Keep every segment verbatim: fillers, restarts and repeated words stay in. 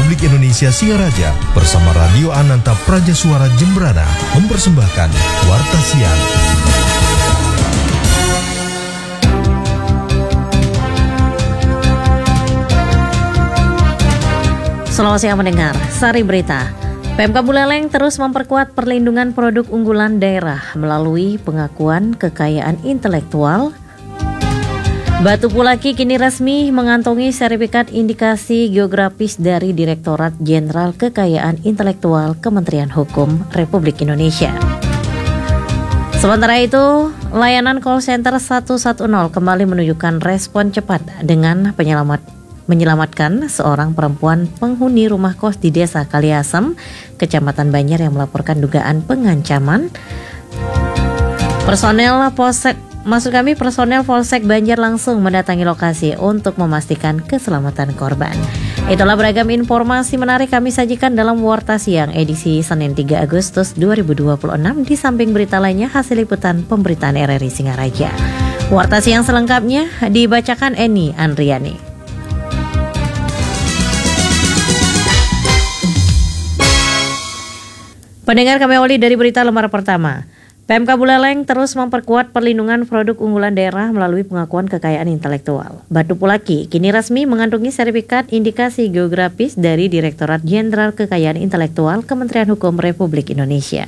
Republik Indonesia Singaraja bersama Radio Ananta Praja Suara Jembrana mempersembahkan Warta Siang. Selamat siang mendengar, Sari Berita. Pemkab Buleleng terus memperkuat perlindungan produk unggulan daerah melalui pengakuan kekayaan intelektual. Batu Pulaki kini resmi mengantongi sertifikat indikasi geografis dari Direktorat Jenderal Kekayaan Intelektual Kementerian Hukum Republik Indonesia. Sementara itu, layanan call center seratus sepuluh kembali menunjukkan respon cepat dengan penyelamat menyelamatkan seorang perempuan penghuni rumah kos di Desa Kaliasem, Kecamatan Banjar yang melaporkan dugaan pengancaman. Personel Polsek Maksud kami personel Polsek Banjar langsung mendatangi lokasi untuk memastikan keselamatan korban. Itulah beragam informasi menarik kami sajikan dalam Warta Siang edisi Senin tiga Agustus dua ribu dua puluh enam. Di samping berita lainnya hasil liputan pemberitaan R R I Singaraja. Warta Siang selengkapnya dibacakan Eni Andriani. Pendengar, kami awali dari berita lembar pertama. Pemkab Buleleng terus memperkuat perlindungan produk unggulan daerah melalui pengakuan kekayaan intelektual. Batu Pulaki kini resmi mengantongi sertifikat indikasi geografis dari Direktorat Jenderal Kekayaan Intelektual Kementerian Hukum Republik Indonesia.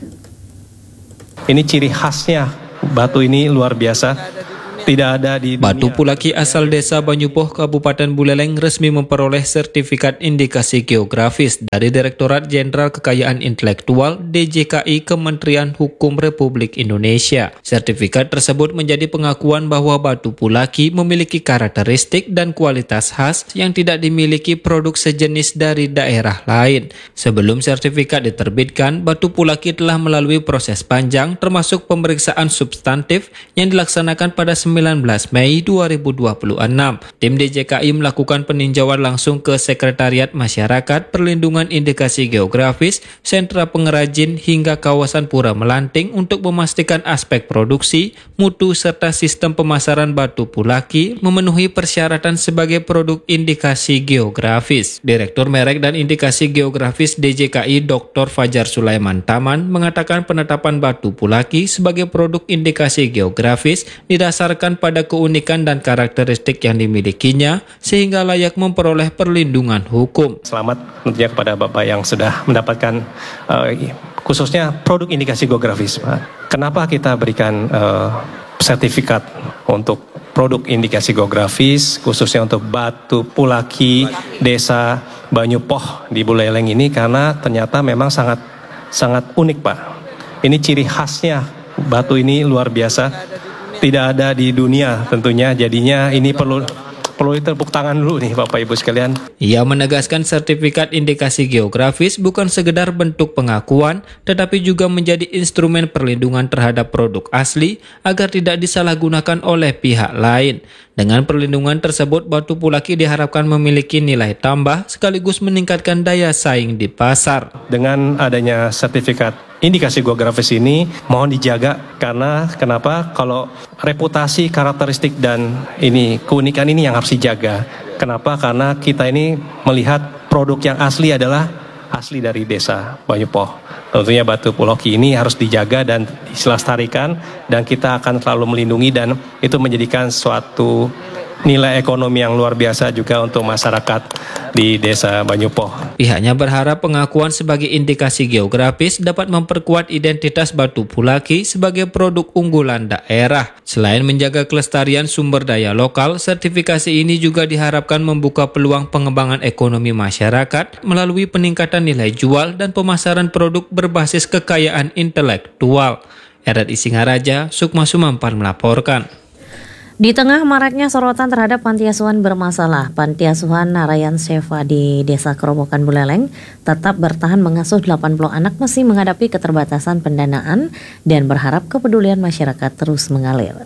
Ini ciri khasnya batu ini luar biasa. Tidak ada di dunia. Batu Pulaki asal Desa Banyupoh, Kabupaten Buleleng resmi memperoleh sertifikat indikasi geografis dari Direktorat Jenderal Kekayaan Intelektual D J K I Kementerian Hukum Republik Indonesia. Sertifikat tersebut menjadi pengakuan bahwa Batu Pulaki memiliki karakteristik dan kualitas khas yang tidak dimiliki produk sejenis dari daerah lain. Sebelum sertifikat diterbitkan, Batu Pulaki telah melalui proses panjang termasuk pemeriksaan substantif yang dilaksanakan pada sembilan belas Mei dua ribu dua puluh enam. Tim D J K I melakukan peninjauan langsung ke Sekretariat Masyarakat Perlindungan Indikasi Geografis, sentra pengrajin hingga kawasan Pura Melanting untuk memastikan aspek produksi, mutu serta sistem pemasaran Batu Pulaki memenuhi persyaratan sebagai produk indikasi geografis. Direktur Merek dan Indikasi Geografis D J K I Doktor Fajar Sulaiman Taman mengatakan penetapan Batu Pulaki sebagai produk indikasi geografis didasarkan pada keunikan dan karakteristik yang dimilikinya sehingga layak memperoleh perlindungan hukum. Selamat tentunya kepada Bapak yang sudah mendapatkan uh, khususnya produk indikasi geografis. Kenapa kita berikan uh, sertifikat untuk produk indikasi geografis khususnya untuk Batu Pulaki Desa Banyupoh di Buleleng ini? Karena ternyata memang sangat sangat unik, Pak. Ini ciri khasnya batu ini luar biasa. Tidak ada di dunia tentunya, jadinya ini perlu perlu tepuk tangan dulu nih Bapak Ibu sekalian. Ia menegaskan sertifikat indikasi geografis bukan sekedar bentuk pengakuan, tetapi juga menjadi instrumen perlindungan terhadap produk asli agar tidak disalahgunakan oleh pihak lain. Dengan perlindungan tersebut, Batu Pulaki diharapkan memiliki nilai tambah sekaligus meningkatkan daya saing di pasar. Dengan adanya sertifikat indikasi geografis ini mohon dijaga karena kenapa? Kalau reputasi, karakteristik dan ini keunikan ini yang harus dijaga. Kenapa? Karena kita ini melihat produk yang asli adalah asli dari Desa Banyupoh. Tentunya Batu Pulaki ini harus dijaga dan dilestarikan dan kita akan selalu melindungi dan itu menjadikan suatu nilai ekonomi yang luar biasa juga untuk masyarakat di Desa Banyupoh. Pihaknya berharap pengakuan sebagai indikasi geografis dapat memperkuat identitas Batu Pulaki sebagai produk unggulan daerah. Selain menjaga kelestarian sumber daya lokal, sertifikasi ini juga diharapkan membuka peluang pengembangan ekonomi masyarakat melalui peningkatan nilai jual dan pemasaran produk berbasis kekayaan intelektual. R R I Singaraja, Sukma Sumampan melaporkan. Di tengah maraknya sorotan terhadap panti asuhan bermasalah, Panti Asuhan Narayan Seva di Desa Kerobokan Buleleng tetap bertahan mengasuh delapan puluh anak meski menghadapi keterbatasan pendanaan dan berharap kepedulian masyarakat terus mengalir.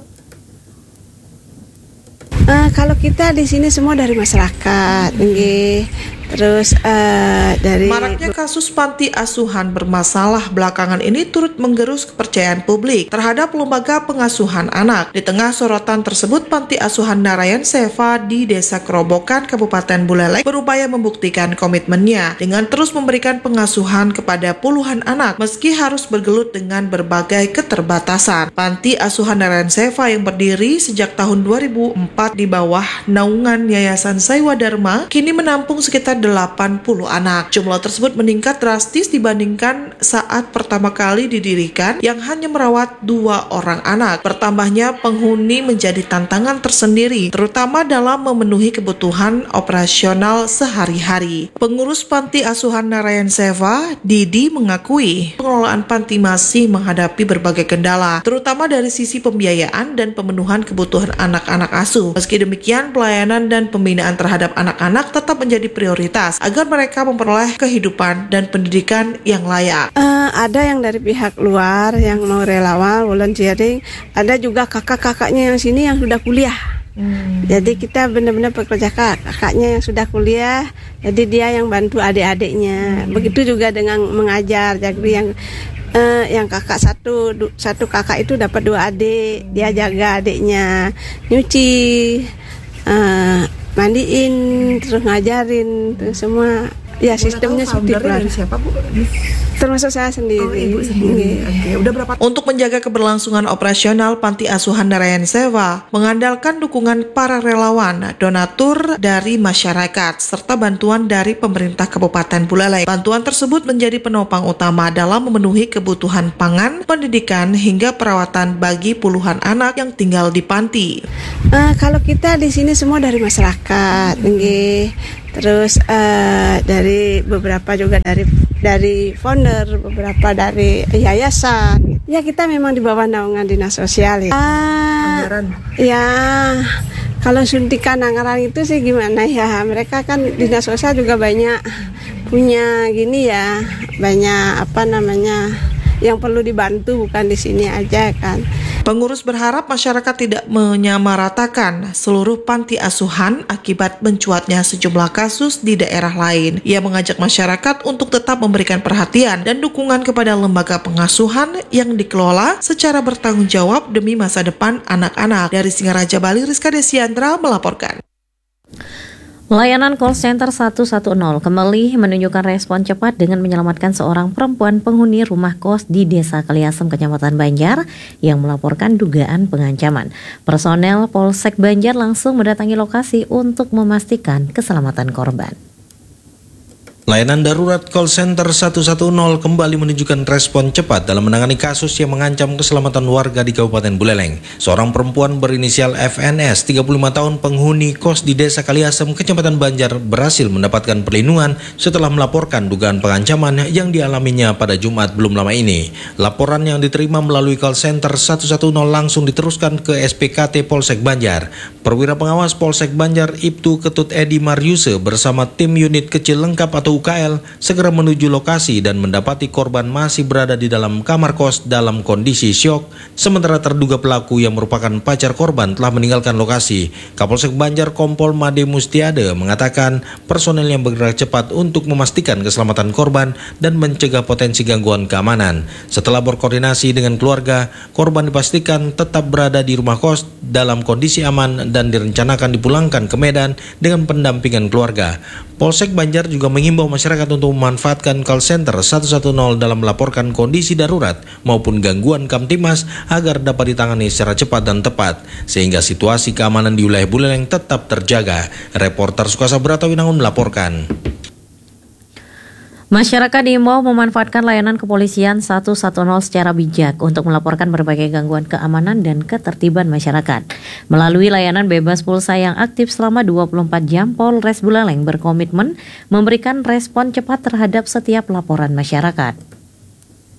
Uh, kalau kita di sini semua dari masyarakat, nggih. Terus uh, dari maraknya kasus panti asuhan bermasalah belakangan ini turut menggerus kepercayaan publik terhadap lembaga pengasuhan anak. Di tengah sorotan tersebut, panti asuhan Narayan Seva di Desa Kerobokan, Kabupaten Buleleng berupaya membuktikan komitmennya dengan terus memberikan pengasuhan kepada puluhan anak meski harus bergelut dengan berbagai keterbatasan. Panti asuhan Narayan Seva yang berdiri sejak tahun dua ribu empat di bawah naungan Yayasan Saiwa Dharma kini menampung sekitar delapan puluh anak. Jumlah tersebut meningkat drastis dibandingkan saat pertama kali didirikan yang hanya merawat dua orang anak. Bertambahnya penghuni menjadi tantangan tersendiri, terutama dalam memenuhi kebutuhan operasional sehari-hari. Pengurus Panti Asuhan Narayan Seva, Didi, mengakui pengelolaan panti masih menghadapi berbagai kendala, terutama dari sisi pembiayaan dan pemenuhan kebutuhan anak-anak asuh. Meski demikian, pelayanan dan pembinaan terhadap anak-anak tetap menjadi prioritas agar mereka memperoleh kehidupan dan pendidikan yang layak. Uh, ada yang dari pihak luar yang mau relawan, volunteering, ada juga kakak-kakaknya yang sini yang sudah kuliah. Hmm. Jadi kita benar-benar pekerja kakaknya yang sudah kuliah, jadi dia yang bantu adik-adiknya. Hmm. Begitu juga dengan mengajar, jadi yang uh, yang kakak satu satu kakak itu dapat dua adik, dia jaga adiknya, nyuci, uh, mandiin, terus ngajarin, terus semua. Ya, sistemnya seperti itu. Dari siapa, Bu? Termasuk saya sendiri. Oh, Ibu sendiri. Oke, udah berapa? Untuk menjaga keberlangsungan operasional Panti Asuhan Narayan Seva mengandalkan dukungan para relawan, donatur dari masyarakat, serta bantuan dari pemerintah Kabupaten Buleleng. Bantuan tersebut menjadi penopang utama dalam memenuhi kebutuhan pangan, pendidikan, hingga perawatan bagi puluhan anak yang tinggal di panti. Uh, kalau kita di sini semua dari masyarakat, nggih. Terus uh, dari beberapa juga dari dari founder, beberapa dari yayasan. Ya, kita memang di bawah naungan dinas sosial ya. Uh, anggaran. Ya, kalau suntikan anggaran itu sih gimana ya? Mereka kan dinas sosial juga banyak punya gini ya, banyak apa namanya yang perlu dibantu, bukan di sini aja kan. Pengurus berharap masyarakat tidak menyamaratakan seluruh panti asuhan akibat mencuatnya sejumlah kasus di daerah lain. Ia mengajak masyarakat untuk tetap memberikan perhatian dan dukungan kepada lembaga pengasuhan yang dikelola secara bertanggung jawab demi masa depan anak-anak. Dari Singaraja, Bali, Rizka Desiandra melaporkan. Layanan call center seratus sepuluh kembali menunjukkan respon cepat dengan menyelamatkan seorang perempuan penghuni rumah kos di Desa Kaliasem, Kecamatan Banjar yang melaporkan dugaan pengancaman. Personel Polsek Banjar langsung mendatangi lokasi untuk memastikan keselamatan korban. Layanan darurat call center seratus sepuluh kembali menunjukkan respon cepat dalam menangani kasus yang mengancam keselamatan warga di Kabupaten Buleleng. Seorang perempuan berinisial F N S, tiga puluh lima tahun, penghuni kos di Desa Kaliasem, Kecamatan Banjar, berhasil mendapatkan perlindungan setelah melaporkan dugaan pengancaman yang dialaminya pada Jumat belum lama ini. Laporan yang diterima melalui call center seratus sepuluh langsung diteruskan ke S P K T Polsek Banjar. Perwira pengawas Polsek Banjar, Ibtu Ketut Edi Mariuse bersama tim unit kecil lengkap atau U K L segera menuju lokasi dan mendapati korban masih berada di dalam kamar kos dalam kondisi syok, sementara terduga pelaku yang merupakan pacar korban telah meninggalkan lokasi. Kapolsek Banjar Kompol Made Mustiade mengatakan personel yang bergerak cepat untuk memastikan keselamatan korban dan mencegah potensi gangguan keamanan. Setelah berkoordinasi dengan keluarga, korban dipastikan tetap berada di rumah kos dalam kondisi aman dan direncanakan dipulangkan ke Medan dengan pendampingan keluarga. Polsek Banjar juga mengimbau masyarakat untuk memanfaatkan call center seratus sepuluh dalam melaporkan kondisi darurat maupun gangguan Kamtimas agar dapat ditangani secara cepat dan tepat, sehingga situasi keamanan di wilayah Buleleng tetap terjaga. Reporter Sukasa Bratawinangun melaporkan. Masyarakat diimbau memanfaatkan layanan kepolisian seratus sepuluh secara bijak untuk melaporkan berbagai gangguan keamanan dan ketertiban masyarakat. Melalui layanan bebas pulsa yang aktif selama dua puluh empat jam, Polres Buleleng berkomitmen memberikan respon cepat terhadap setiap laporan masyarakat.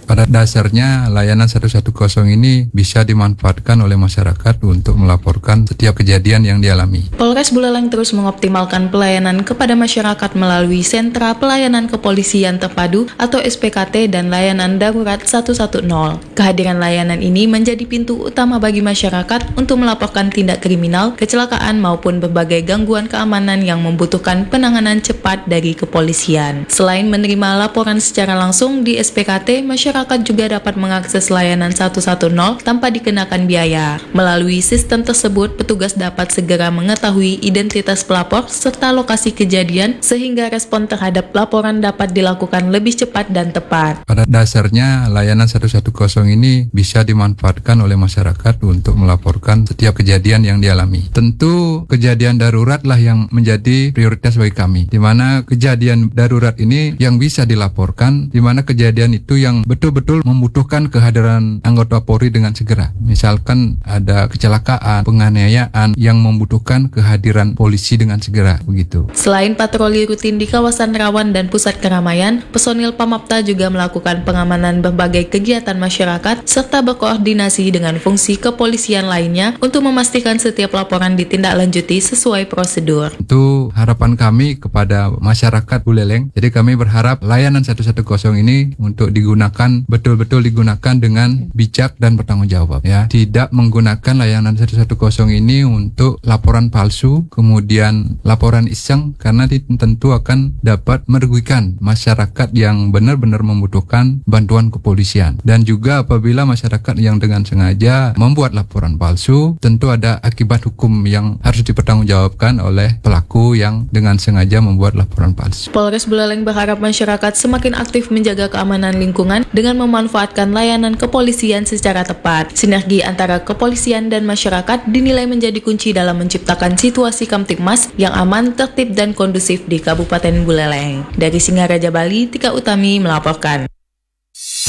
Pada dasarnya layanan satu satu nol ini bisa dimanfaatkan oleh masyarakat untuk melaporkan setiap kejadian yang dialami. Polres Buleleng terus mengoptimalkan pelayanan kepada masyarakat melalui sentra pelayanan kepolisian terpadu atau S P K T dan layanan darurat satu satu nol. Kehadiran layanan ini menjadi pintu utama bagi masyarakat untuk melaporkan tindak kriminal, kecelakaan maupun berbagai gangguan keamanan yang membutuhkan penanganan cepat dari kepolisian. Selain menerima laporan secara langsung di S P K T, masyarakat juga dapat mengakses layanan satu satu nol tanpa dikenakan biaya. Melalui sistem tersebut, petugas dapat segera mengetahui identitas pelapor serta lokasi kejadian sehingga respon terhadap laporan dapat dilakukan lebih cepat dan tepat. Pada dasarnya layanan satu satu nol ini bisa dimanfaatkan oleh masyarakat untuk melaporkan setiap kejadian yang dialami. Tentu kejadian darurat lah yang menjadi prioritas bagi kami, di mana kejadian darurat ini yang bisa dilaporkan, di mana kejadian itu yang betul-betul membutuhkan kehadiran anggota Polri dengan segera. Misalkan ada kecelakaan, penganiayaan yang membutuhkan kehadiran polisi dengan segera, begitu. Selain patroli rutin di kawasan rawan dan pusat keramaian, personil Pamapta juga melakukan pengamanan berbagai kegiatan masyarakat serta berkoordinasi dengan fungsi kepolisian lainnya untuk memastikan setiap laporan ditindaklanjuti sesuai prosedur. Itu harapan kami kepada masyarakat Buleleng. Jadi kami berharap layanan satu satu nol ini untuk digunakan, betul-betul digunakan dengan bijak dan bertanggung jawab, ya. Tidak menggunakan layanan satu satu nol ini untuk laporan palsu, kemudian laporan iseng, karena tentu akan dapat merugikan masyarakat yang benar-benar membutuhkan bantuan kepolisian. Dan juga apabila masyarakat yang dengan sengaja membuat laporan palsu, tentu ada akibat hukum yang harus dipertanggungjawabkan oleh pelaku yang dengan sengaja membuat laporan palsu. Polres Buleleng berharap masyarakat semakin aktif menjaga keamanan lingkungan dengan memanfaatkan layanan kepolisian secara tepat. Sinergi antara kepolisian dan masyarakat dinilai menjadi kunci dalam menciptakan situasi Kamtibmas yang aman, tertib, dan kondusif di Kabupaten Buleleng. Dari Singaraja, Bali, Tika Utami melaporkan.